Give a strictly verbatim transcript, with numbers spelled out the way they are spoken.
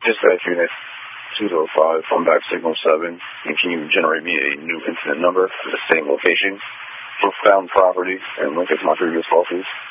Dispatch unit two oh five, phone back signal seven, and can you generate me a new incident number for the same location for found property and link it to my previous call, please?